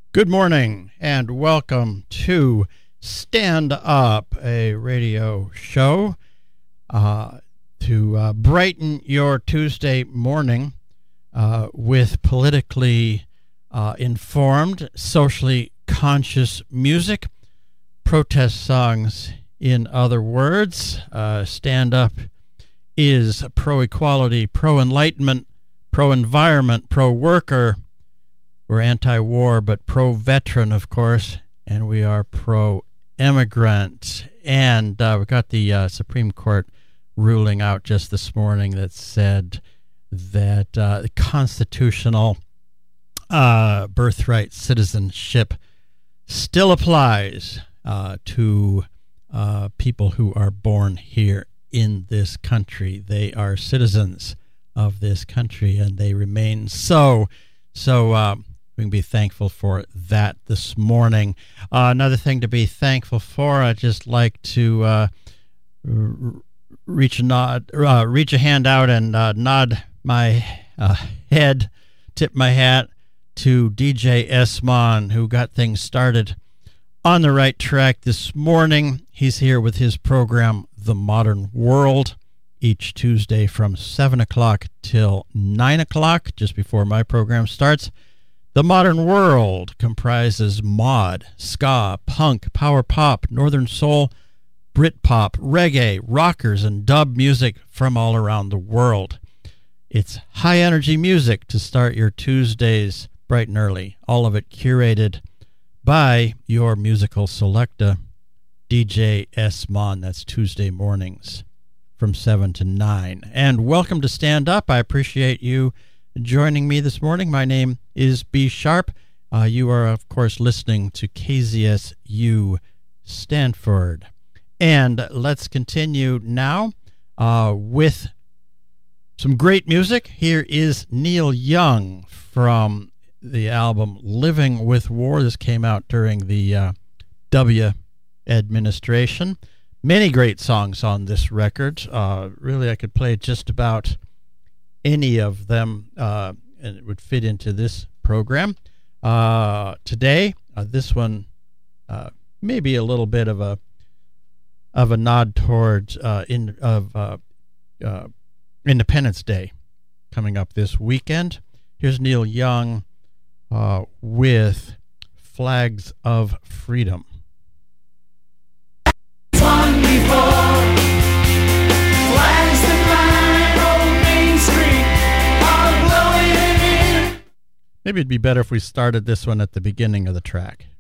Good morning and welcome to Stand Up, a radio show to brighten your Tuesday morning with politically informed, socially conscious music, protest songs. In other words, Stand Up is pro-equality, pro-enlightenment, pro-environment, pro-worker. We're anti-war, but pro-veteran, of course, and we are pro-immigrant. And we got the Supreme Court ruling out just this morning that said that the constitutional birthright citizenship still applies to people who are born here in this country. They are citizens of this country, and they remain so. We can be thankful for that this morning. Another thing to be thankful for, I'd just like to reach a hand out and nod my head, tip my hat to DJ Esmond, who got things started on the right track this morning. He's here with his program, The Modern World, each Tuesday from 7 o'clock till 9 o'clock, just before my program starts. The Modern World comprises mod, ska, punk, power pop, northern soul, Britpop, reggae, rockers, and dub music from all around the world. It's high-energy music to start your Tuesdays bright and early, all of it curated by your musical selector, DJ Esmond. That's Tuesday mornings from 7 to 9. And welcome to Stand Up. I appreciate you joining me this morning. My name is B Sharp. You are, of course, listening to KZSU Stanford. And let's continue now with some great music. Here is Neil Young from the album Living with War. This came out during the W administration. Many great songs on this record. Really, I could play just about any of them, and it would fit into this program. Today, this one maybe a little bit of a nod towards Independence Day coming up this weekend. Here's Neil Young with Flags of Freedom. Long before flags that line old Main Street are blowing in. Maybe it'd be better if we started this one at the beginning of the track.